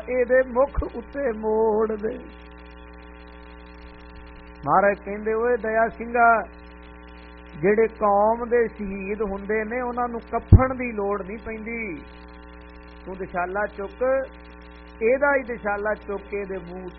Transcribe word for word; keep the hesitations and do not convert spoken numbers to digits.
ਇਹਦੇ ਮੁਖ ਉੱਤੇ ਮੋੜ ਦੇ। ਮਹਾਰਾਜ ਕਹਿੰਦੇ ਓਏ ਦਇਆ ਸਿੰਘਾ, ਜਿਹੜੇ ਕੌਮ ਦੇ ਸ਼ਹੀਦ ਹੁੰਦੇ ਨੇ ਉਹਨਾਂ ਨੂੰ ਕਫਨ ਦੀ ਲੋੜ ਨਹੀਂ ਪੈਂਦੀ। ਤੂੰ ਦਿਸ਼ਾਲਾ ਚੁੱਕ, ਇਹਦਾ ਹੀ ਦਿਸ਼ਾਲਾ ਚੁੱਕ ਕੇ ਇਹਦੇ ਮੂੰਹ